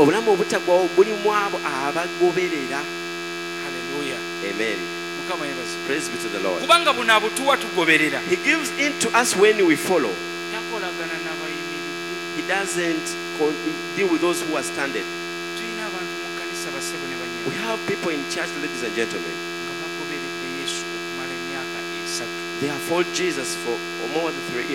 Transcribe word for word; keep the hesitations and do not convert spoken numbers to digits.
obulamu obutaggwawo buli mu abo abagoberera. Hallelujah. Amen. Mukama yebaze. Praise be to the Lord. Kubanga buno abutuwa tugoberera. He gives in to us when we follow. Takolagana n'abayimiridde. He doesn't con- deal with those who are standing. Tuyina abantu mu kkanisa basebo ne banyama. We have people in church, ladies and gentlemen. Nga bagoberedde Yesu okumala emyaka esatu. They have followed Jesus for more than three years.